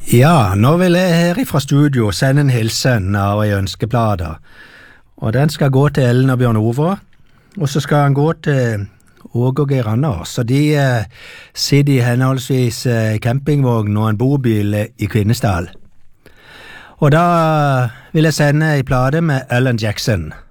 Ja, nå vil jeg her ifra studio sende en hilsen av en ønskeplate. Og den skal gå til Ellen og Bjørn Ove, og så skal han gå til Åge og Geir Anders. Så de sitter i henholdsvis campingvogn og en bobil i Kvinesdal. Og da vil jeg sende en plate med Alan Jackson.